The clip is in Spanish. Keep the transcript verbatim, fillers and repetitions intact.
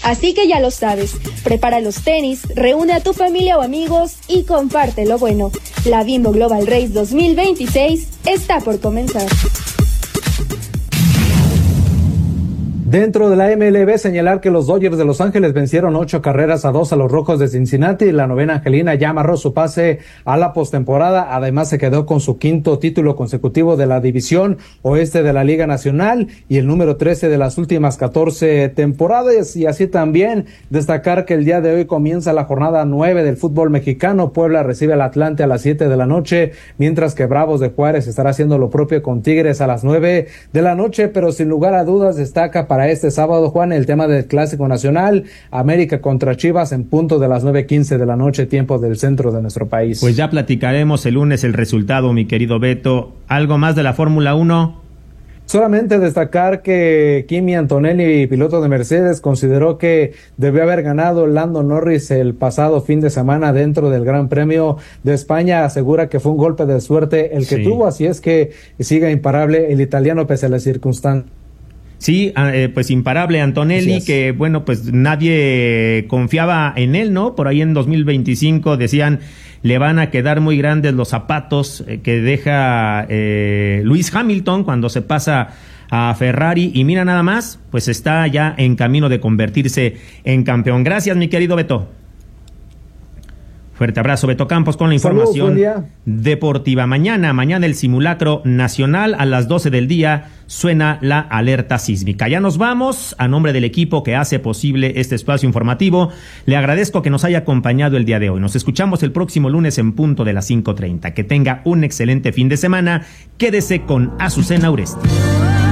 Así que ya lo sabes, prepara los tenis, reúne a tu familia o amigos y comparte lo bueno. La Bimbo Global Race dos mil veintiséis está por comenzar. Dentro de la M L B, señalar que los Dodgers de Los Ángeles vencieron ocho carreras a dos a los Rojos de Cincinnati. La novena angelina ya amarró su pase a la postemporada. Además, se quedó con su quinto título consecutivo de la división oeste de la Liga Nacional y el número trece de las últimas catorce temporadas. Y así también destacar que el día de hoy comienza la jornada nueve del fútbol mexicano. Puebla recibe al Atlante a las siete de la noche, mientras que Bravos de Juárez estará haciendo lo propio con Tigres a las nueve de la noche. Pero sin lugar a dudas destaca para este sábado, Juan, el tema del Clásico Nacional, América contra Chivas en punto de las nueve quince de la noche, tiempo del centro de nuestro país. Pues ya platicaremos el lunes el resultado, mi querido Beto. ¿Algo más de la Fórmula uno? Solamente destacar que Kimi Antonelli, piloto de Mercedes, consideró que debió haber ganado Lando Norris el pasado fin de semana dentro del Gran Premio de España. Asegura que fue un golpe de suerte el que sí tuvo, así es que siga imparable el italiano pese a las circunstancias. Sí, eh, pues imparable Antonelli, que bueno, pues nadie confiaba en él, ¿no? Por ahí en dos mil veinticinco decían, le van a quedar muy grandes los zapatos eh, que deja eh, Lewis Hamilton cuando se pasa a Ferrari, y mira nada más, pues está ya en camino de convertirse en campeón. Gracias, mi querido Beto. Fuerte abrazo, Beto Campos, con la información Saludos, deportiva. Mañana, mañana el simulacro nacional a las doce del día suena la alerta sísmica. Ya nos vamos. A nombre del equipo que hace posible este espacio informativo, le agradezco que nos haya acompañado el día de hoy. Nos escuchamos el próximo lunes en punto de las cinco treinta. Que tenga un excelente fin de semana. Quédese con Azucena Uresti.